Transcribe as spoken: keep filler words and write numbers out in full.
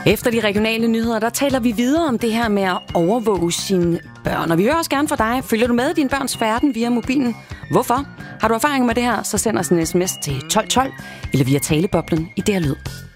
Efter de regionale nyheder, der taler vi videre om det her med at overvåge sine børn. Og vi hører også gerne fra dig. Følger du med i din børns færden via mobilen? Hvorfor? Har du erfaring med det her, så send os en sms til tolv tolv eller via taleboblen i D R Lyd.